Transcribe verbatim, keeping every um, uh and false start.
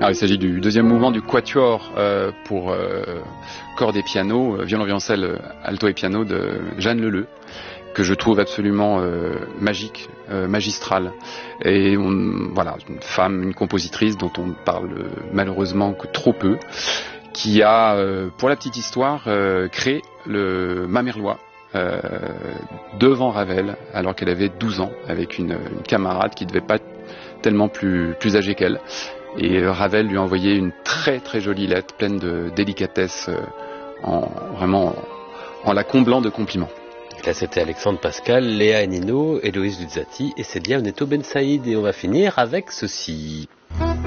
Alors, il s'agit du deuxième mouvement du quatuor euh, pour euh, cordes et piano, euh, violon, violoncelle, alto et piano de Jeanne Leleu, que je trouve absolument euh, magique, euh, magistrale. Et on, voilà, une femme, une compositrice dont on ne parle euh, malheureusement que trop peu, qui a, euh, pour la petite histoire, euh, créé le Mamerlois euh, devant Ravel, alors qu'elle avait douze ans, avec une, une camarade qui ne devait pas être tellement plus, plus âgée qu'elle. Et Ravel lui a envoyé une très très jolie lettre, pleine de délicatesse, euh, en, vraiment en, en la comblant de compliments. Là, c'était Alexandre Pascal, Léa Enino, Héloïse Luzzati et Célia Oneto Ben Saïd. Et on va finir avec ceci.